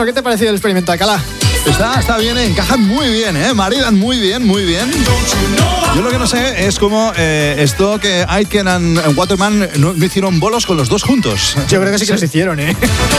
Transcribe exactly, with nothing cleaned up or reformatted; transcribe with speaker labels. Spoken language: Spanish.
Speaker 1: ¿qué te ha parecido el experimento, Alcalá?
Speaker 2: Está, está bien, encajan muy bien, ¿eh? Maridan muy bien, muy bien. Yo lo que no sé es cómo eh, esto que Aitken and Waterman no, no hicieron bolos con los dos juntos.
Speaker 1: Yo creo que sí que los hicieron, ¿eh?